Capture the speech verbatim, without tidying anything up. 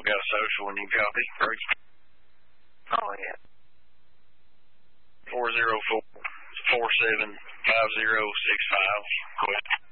I've got a social when you copy. Ready? Oh, yeah. four zero four, four seven five zero six five. Go ahead.